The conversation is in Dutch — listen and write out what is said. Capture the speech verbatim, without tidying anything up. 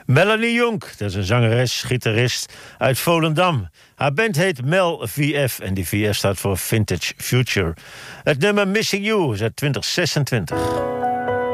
Melanie Jonk, dat is een zangeres, gitarist uit Volendam. Haar band heet Mel V F en die V F staat voor Vintage Future. Het nummer Missing You is uit twintig zesentwintig.